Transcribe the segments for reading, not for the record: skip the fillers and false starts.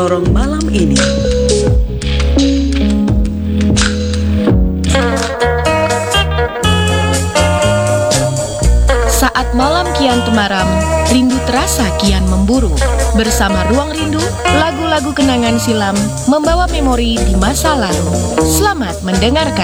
lorong malam ini. Saat malam kian temaram, rindu terasa kian memburu. Bersama Ruang Rindu, lagu-lagu kenangan silam membawa memori di masa lalu. Selamat mendengarkan.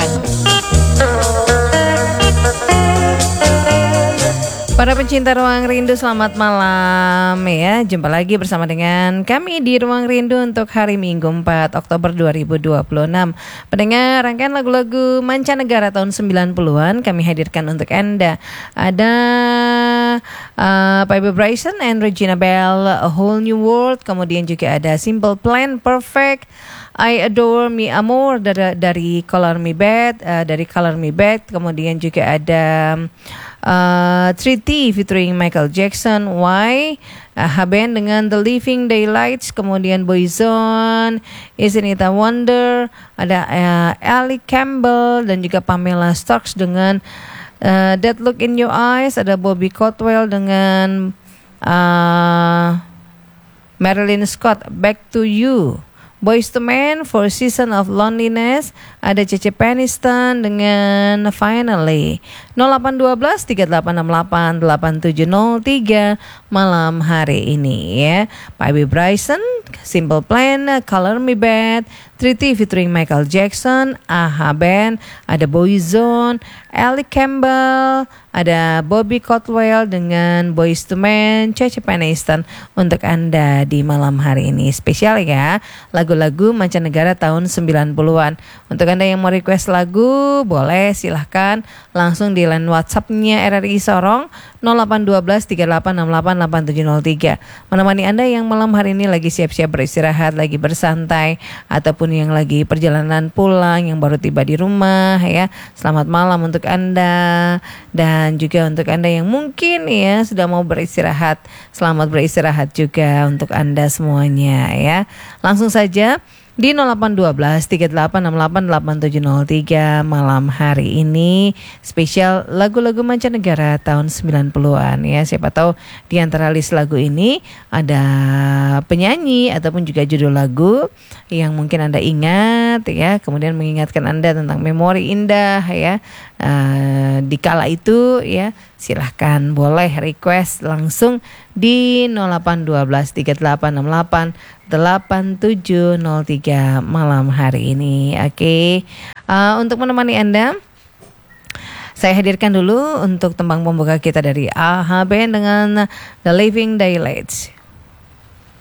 Para pencinta Ruang Rindu, selamat malam ya. Jumpa lagi bersama dengan kami di Ruang Rindu untuk hari Minggu 4 Oktober 2026. Pendengar, rangkaian lagu-lagu mancanegara tahun 90-an kami hadirkan untuk Anda. Ada Barbra Streisand and Regina Belle, A Whole New World. Kemudian juga ada Simple Plan, Perfect, I Adore Me Amor dari Color Me Bad, Kemudian juga ada 3T featuring Michael Jackson, Why, Haben dengan The Living Daylights, kemudian Boyzone, Isn't It a Wonder, ada Ali Campbell dan juga Pamela Starks dengan That Look in Your Eyes, ada Bobby Caldwell dengan Marilyn Scott, Back to You. Boyz II Men, Four Seasons of Loneliness, ada Cece Peniston dengan Finally. 0812 3868 8703 malam hari ini ya. Barbra Streisand, Simple Plan, Color Me Bad, 3T featuring Michael Jackson, AHA Band, ada Boyzone, Ali Campbell, ada Bobby Caldwell dengan Boyz II Men, Cece Peniston untuk Anda di malam hari ini. Spesial ya, lagu-lagu mancanegara tahun 90-an. Untuk Anda yang mau request lagu, boleh silahkan langsung di line WhatsApp-nya RRI Sorong 0812 3868 8703. Menemani Anda yang malam hari ini lagi siap-siap beristirahat, lagi bersantai, ataupun yang lagi perjalanan pulang, yang baru tiba di rumah ya. Selamat malam untuk Anda. Dan juga untuk Anda yang mungkin ya sudah mau beristirahat, selamat beristirahat juga untuk Anda semuanya ya. Langsung saja di 0812 3868 8703 malam hari ini spesial lagu-lagu mancanegara tahun 90-an ya. Siapa tahu di antara list lagu ini ada penyanyi ataupun juga judul lagu yang mungkin Anda ingat ya, kemudian mengingatkan Anda tentang memori indah ya. Di kala itu ya, silahkan boleh request langsung di 0812 3868 8703 malam hari ini. Oke. Untuk menemani Anda, saya hadirkan dulu untuk tembang pembuka kita dari AHA Band dengan The Living Daylights.